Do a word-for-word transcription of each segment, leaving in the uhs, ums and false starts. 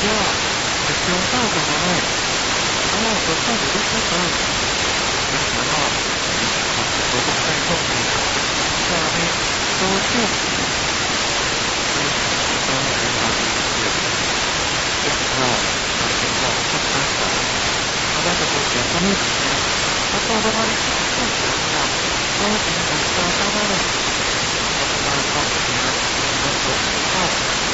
啊，是上到个嘛嘞，啊，我看你的书本，平常啊，我是多么爱动你，下面多见你，所以当然把你写，这个啊，他是我不单单，他那个不简单的，他到了那里去不讲了，我已经不知道他那里，我们来告诉你了，我说好，也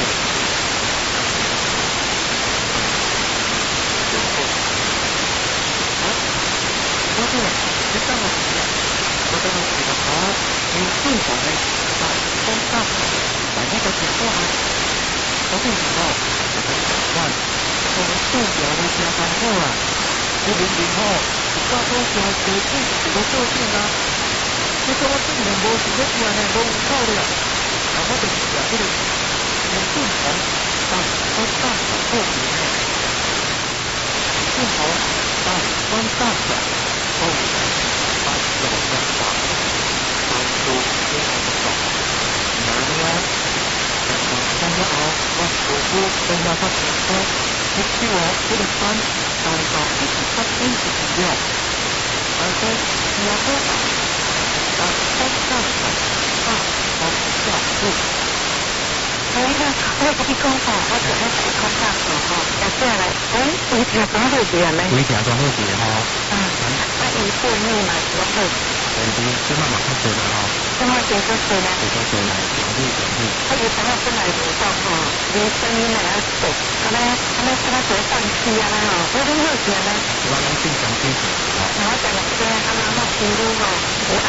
我这一上了去了，我这个去了好，你正常的在东上，在那个情况啊，我跟你讲哦，我跟你讲话，我们做表的加班后啊，我明明哦，我做表决定这个做定啊，你说我今年无是要做呢，无有够了，然后就是讲这个用正常在东上的做平呢，正常在东上的。后来，把小方法当做最好的方法。然后呢，等到三个后，我婆婆跟那个婆婆，一起我这个班，大到一起发生事情了。而且，我说啊，在山上的大方向路。我呢，我不是讲吼，我就喺睇空間度吼，入咗嚟，誒，會聽講好啲人咧？ 會聽講好啲吼。 嗯，啊，伊本呢嘛是講好。 誒，啲即係馬上做啦吼。 咁我做咗做啦。 做咗做啦，做啲做啲。 啊，伊等我本來唔講吼，你聲音嚟啊做，咁咧，咁咧，咁咧做放棄啊啦吼，我都好啲咧。 我諗正常正常。 我就係即係啱啱我見到個。